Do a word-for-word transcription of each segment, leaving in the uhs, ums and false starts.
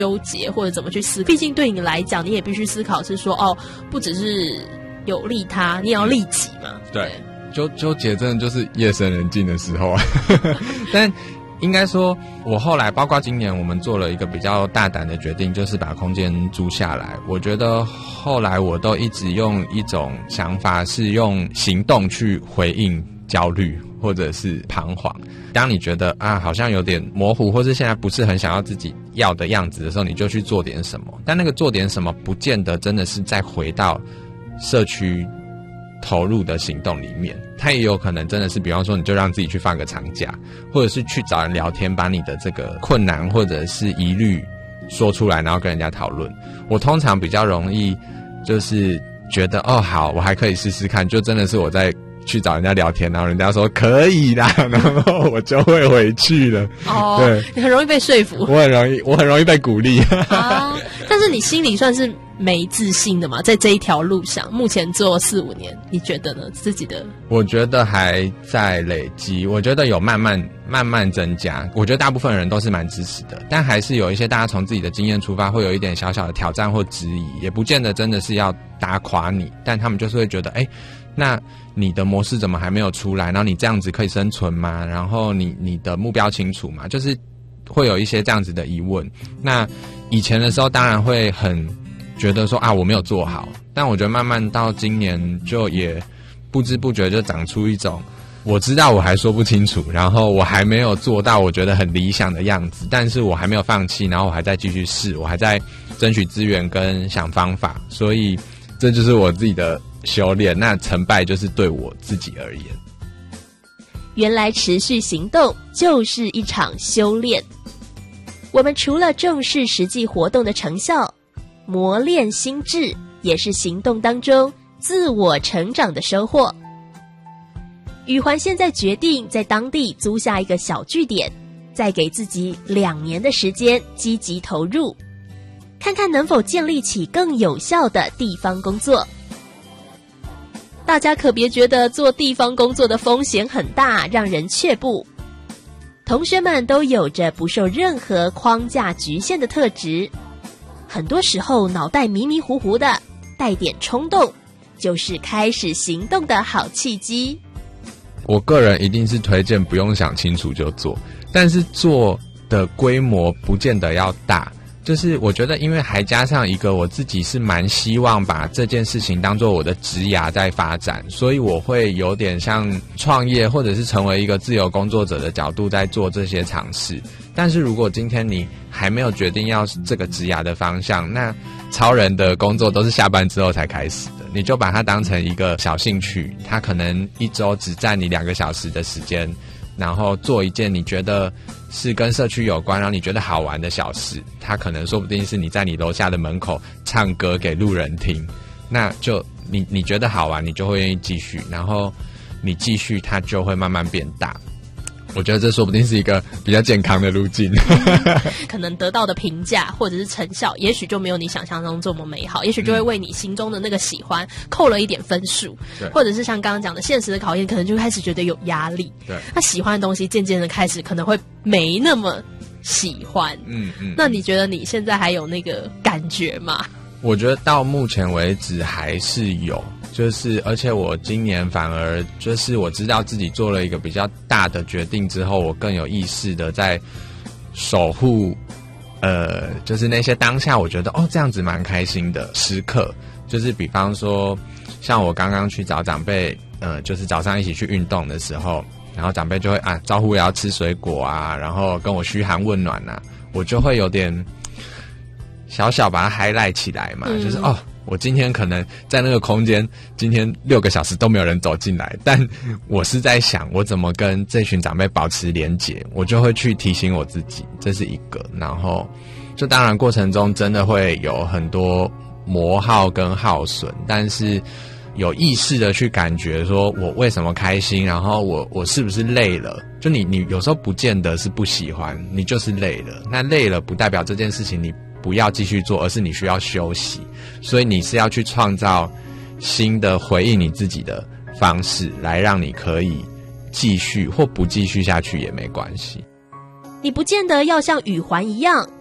纠结或者怎么去思考。毕竟对你来讲，你也必须思考是说，哦，不只是有利他，你也要利己嘛。 对，对纠纠结真的就是夜深人静的时候啊。但应该说，我后来包括今年，我们做了一个比较大胆的决定，就是把空间租下来。我觉得后来我都一直用一种想法，是用行动去回应焦虑或者是彷徨。当你觉得啊好像有点模糊，或是现在不是很想要自己要的样子的时候，你就去做点什么。但那个做点什么不见得真的是再回到社区投入的行动里面，它也有可能真的是比方说你就让自己去放个长假，或者是去找人聊天，把你的这个困难或者是疑虑说出来，然后跟人家讨论。我通常比较容易就是觉得哦好，我还可以试试看，就真的是我在去找人家聊天，然后人家说可以啦，然后我就会回去了。哦，对， 你很容易被说服。 我很容易，我很容易被鼓励。 啊，但是你心里算是没自信的嘛？在这一条路上，目前做四五年，你觉得呢？自己的？ 我觉得还在累积，我觉得有慢慢慢慢增加。我觉得大部分人都是蛮支持的，但还是有一些大家从自己的经验出发，会有一点小小的挑战或质疑，也不见得真的是要打垮你，但他们就是会觉得，哎，那你的模式怎么还没有出来？然后你这样子可以生存吗？然后你你的目标清楚吗？就是会有一些这样子的疑问。那以前的时候当然会很觉得说啊我没有做好，但我觉得慢慢到今年就也不知不觉就长出一种我知道我还说不清楚，然后我还没有做到我觉得很理想的样子，但是我还没有放弃，然后我还在继续试，我还在争取资源跟想方法，所以这就是我自己的修炼。那成败就是对我自己而言。 原来持续行动就是一场修炼。我们除了重视实际活动的成效，磨练心智也是行动当中自我成长的收获。宇环现在决定在当地租下一个小据点，再给自己两年的时间积极投入，看看能否建立起更有效的地方工作。大家可别觉得做地方工作的风险很大，让人却步。同学们都有着不受任何框架局限的特质，很多时候脑袋迷迷糊糊的，带点冲动，就是开始行动的好契机。 我个人一定是推荐不用想清楚就做，但是做的规模不见得要大。就是我觉得因为还加上一个我自己是蛮希望把这件事情当作我的职涯在发展，所以我会有点像创业或者是成为一个自由工作者的角度在做这些尝试。但是如果今天你还没有决定要这个职涯的方向，那超人的工作都是下班之后才开始的，你就把它当成一个小兴趣，它可能一周只占你两个小时的时间，然后做一件你觉得是跟社区有关，然后你觉得好玩的小事，它可能说不定是你在你楼下的门口唱歌给路人听，那就你你觉得好玩，你就会愿意继续，然后你继续它就会慢慢变大。我觉得这说不定是一个比较健康的路径。 可能得到的评价或者是成效也许就没有你想象中这么美好，也许就会为你心中的那个喜欢扣了一点分数，或者是像刚刚讲的现实的考验，可能就开始觉得有压力。对，那喜欢的东西渐渐的开始可能会没那么喜欢。嗯嗯，那你觉得你现在还有那个感觉吗？ 我觉得到目前为止还是有，就是而且我今年反而就是我知道自己做了一个比较大的决定之后，我更有意识的在守护呃就是那些当下我觉得哦这样子蛮开心的时刻。就是比方说像我刚刚去找长辈呃就是早上一起去运动的时候，然后长辈就会啊招呼我要吃水果啊，然后跟我嘘寒问暖啊，我就会有点小小把它 highlight 起来嘛，嗯、就是哦，我今天可能在那个空间，今天六个小时都没有人走进来，但我是在想我怎么跟这群长辈保持连结，我就会去提醒我自己，这是一个。然后就当然过程中真的会有很多磨耗跟耗损，但是有意识的去感觉说我为什么开心，然后我我是不是累了。就你你有时候不见得是不喜欢，你就是累了，那累了不代表这件事情你不要继续做，而是你需要休息，所以你是要去创造新的回应你自己的方式，来让你可以继续或不继续下去也没关系。 你不见得要像宇环一样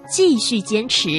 继续坚持